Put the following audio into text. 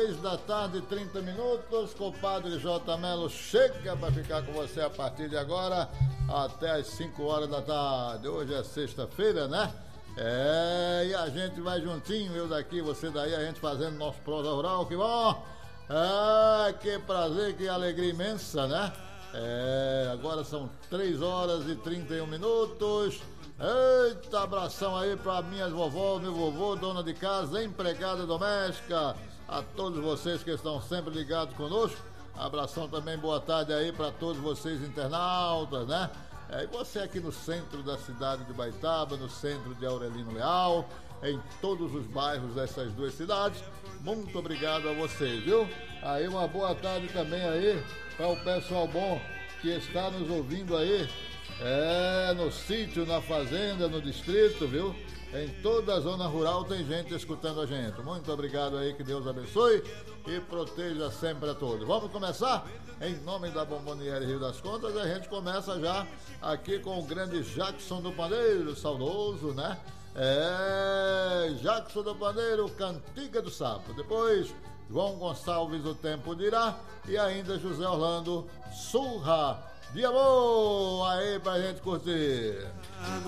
6h30, compadre J. Melo chega para ficar com você a partir de agora até as 5h. Hoje é sexta-feira, né? E a gente vai juntinho, eu daqui, você daí, a gente fazendo nosso prosa rural, que bom! Que prazer, que alegria imensa, né? Agora são 3h31. Eita, abração aí pra minhas vovó, meu vovô, dona de casa, empregada doméstica, a todos vocês que estão sempre ligados conosco. Abração também, boa tarde aí pra todos vocês internautas, né? E você aqui no centro da cidade de Baitaba, no centro de Aurelino Leal, em todos os bairros dessas duas cidades, muito obrigado a vocês, viu? Aí uma boa tarde também aí para o pessoal bom que está nos ouvindo aí, no sítio, na fazenda, no distrito, viu? Em toda a zona rural tem gente escutando a gente. Muito obrigado aí, que Deus abençoe e proteja sempre a todos. Vamos começar? Em nome da Bomboniere Rio das Contas, a gente começa já aqui com o grande Jackson do Pandeiro, saudoso, né? Jackson do Pandeiro, Cantiga do Sapo. Depois, João Gonçalves, O Tempo Dirá, e ainda José Orlando, Surra de Amor, aí pra gente curtir.